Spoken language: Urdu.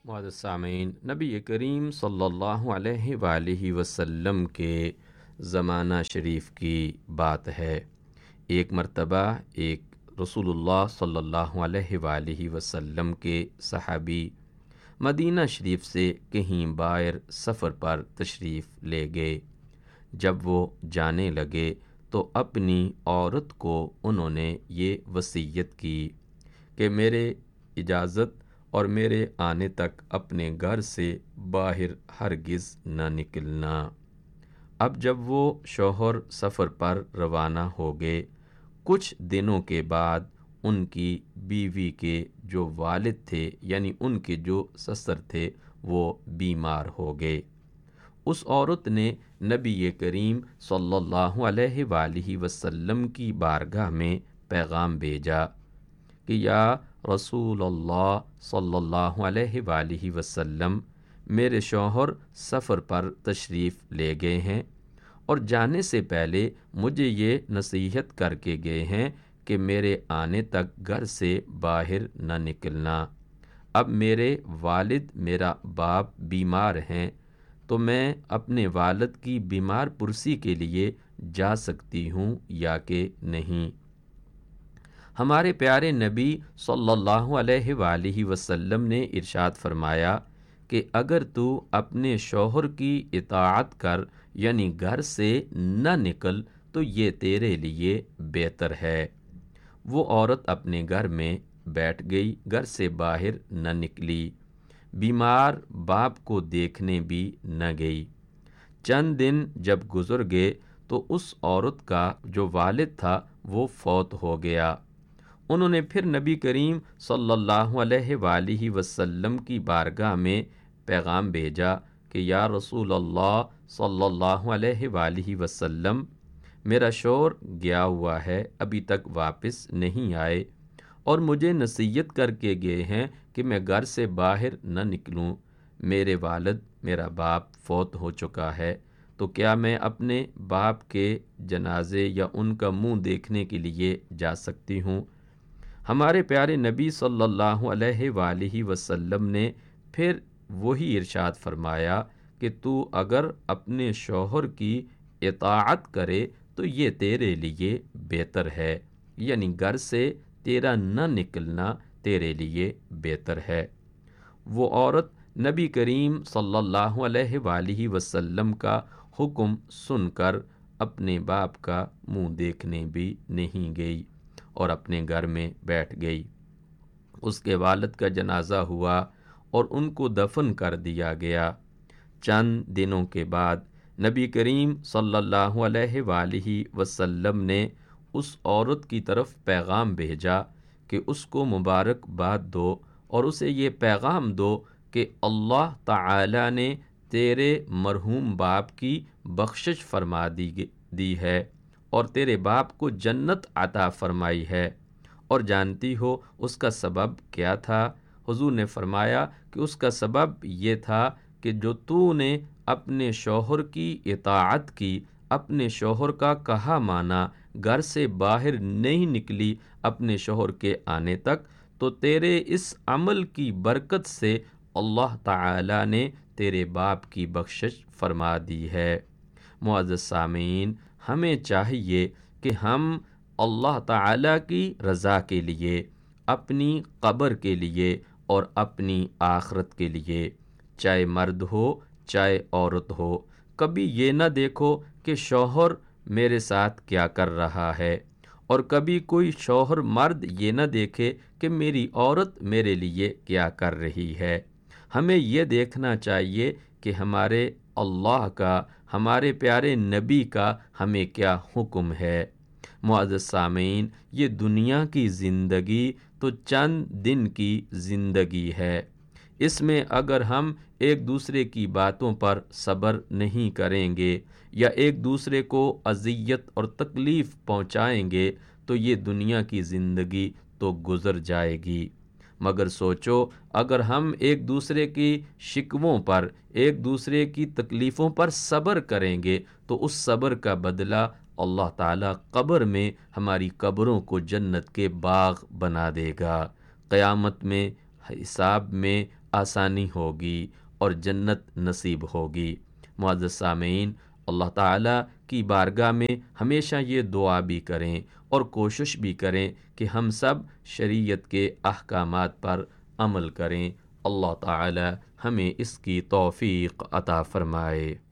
معزز سامعین، نبی کریم صلی اللہ علیہ وآلہ وسلم کے زمانہ شریف کی بات ہے۔ ایک مرتبہ ایک رسول اللہ صلی اللہ علیہ وآلہ وسلم کے صحابی مدینہ شریف سے کہیں باہر سفر پر تشریف لے گئے۔ جب وہ جانے لگے تو اپنی عورت کو انہوں نے یہ وصیت کی کہ میرے اجازت اور میرے آنے تک اپنے گھر سے باہر ہرگز نہ نکلنا۔ اب جب وہ شوہر سفر پر روانہ ہو گئے، کچھ دنوں کے بعد ان کی بیوی کے جو والد تھے، یعنی ان کے جو سسر تھے، وہ بیمار ہو گئے۔ اس عورت نے نبی کریم صلی اللہ علیہ وآلہ وسلم کی بارگاہ میں پیغام بھیجا کہ یا رسول اللہ صلی اللہ علیہ وآلہ وسلم، میرے شوہر سفر پر تشریف لے گئے ہیں اور جانے سے پہلے مجھے یہ نصیحت کر کے گئے ہیں کہ میرے آنے تک گھر سے باہر نہ نکلنا۔ اب میرے والد، میرا باپ بیمار ہیں، تو میں اپنے والد کی بیمار پرسی کے لیے جا سکتی ہوں یا کہ نہیں؟ ہمارے پیارے نبی صلی اللہ علیہ وآلہ وسلم نے ارشاد فرمایا کہ اگر تو اپنے شوہر کی اطاعت کر، یعنی گھر سے نہ نکل، تو یہ تیرے لیے بہتر ہے۔ وہ عورت اپنے گھر میں بیٹھ گئی، گھر سے باہر نہ نکلی، بیمار باپ کو دیکھنے بھی نہ گئی۔ چند دن جب گزر گئے تو اس عورت کا جو والد تھا وہ فوت ہو گیا۔ انہوں نے پھر نبی کریم صلی اللہ علیہ وآلہ وسلم کی بارگاہ میں پیغام بھیجا کہ یا رسول اللہ صلی اللہ علیہ وآلہ وسلم، میرا شوہر گیا ہوا ہے، ابھی تک واپس نہیں آئے، اور مجھے نصیحت کر کے گئے ہیں کہ میں گھر سے باہر نہ نکلوں۔ میرے والد، میرا باپ فوت ہو چکا ہے، تو کیا میں اپنے باپ کے جنازے یا ان کا منہ دیکھنے کے لیے جا سکتی ہوں؟ ہمارے پیارے نبی صلی اللہ علیہ وآلہ وسلم نے پھر وہی ارشاد فرمایا کہ تو اگر اپنے شوہر کی اطاعت کرے تو یہ تیرے لیے بہتر ہے، یعنی گھر سے تیرا نہ نکلنا تیرے لیے بہتر ہے۔ وہ عورت نبی کریم صلی اللہ علیہ وآلہ وسلم کا حکم سن کر اپنے باپ کا منہ دیکھنے بھی نہیں گئی اور اپنے گھر میں بیٹھ گئی۔ اس کے والد کا جنازہ ہوا اور ان کو دفن کر دیا گیا۔ چند دنوں کے بعد نبی کریم صلی اللہ علیہ وآلہ وسلم نے اس عورت کی طرف پیغام بھیجا کہ اس کو مبارکباد دو اور اسے یہ پیغام دو کہ اللہ تعالی نے تیرے مرحوم باپ کی بخشش فرما دی ہے اور تیرے باپ کو جنت عطا فرمائی ہے۔ اور جانتی ہو اس کا سبب کیا تھا؟ حضور نے فرمایا کہ اس کا سبب یہ تھا کہ جو تو نے اپنے شوہر کی اطاعت کی، اپنے شوہر کا کہا مانا، گھر سے باہر نہیں نکلی اپنے شوہر کے آنے تک، تو تیرے اس عمل کی برکت سے اللہ تعالی نے تیرے باپ کی بخشش فرما دی ہے۔ معزز سامعین، ہمیں چاہیے کہ ہم اللہ تعالی کی رضا کے لیے، اپنی قبر کے لیے اور اپنی آخرت کے لیے، چاہے مرد ہو چاہے عورت ہو، کبھی یہ نہ دیکھو کہ شوہر میرے ساتھ کیا کر رہا ہے، اور کبھی کوئی شوہر مرد یہ نہ دیکھے کہ میری عورت میرے لیے کیا کر رہی ہے۔ ہمیں یہ دیکھنا چاہیے کہ ہمارے اللہ کا، ہمارے پیارے نبی کا ہمیں کیا حکم ہے۔ معزز سامعین، یہ دنیا کی زندگی تو چند دن کی زندگی ہے۔ اس میں اگر ہم ایک دوسرے کی باتوں پر صبر نہیں کریں گے یا ایک دوسرے کو اذیت اور تکلیف پہنچائیں گے تو یہ دنیا کی زندگی تو گزر جائے گی۔ مگر سوچو، اگر ہم ایک دوسرے کی شکووں پر، ایک دوسرے کی تکلیفوں پر صبر کریں گے تو اس صبر کا بدلہ اللہ تعالیٰ قبر میں ہماری قبروں کو جنت کے باغ بنا دے گا۔ قیامت میں، حساب میں آسانی ہوگی اور جنت نصیب ہوگی۔ معزز سامعین، اللہ تعالیٰ کی بارگاہ میں ہمیشہ یہ دعا بھی کریں اور کوشش بھی کریں کہ ہم سب شریعت کے احکامات پر عمل کریں۔ اللہ تعالیٰ ہمیں اس کی توفیق عطا فرمائے۔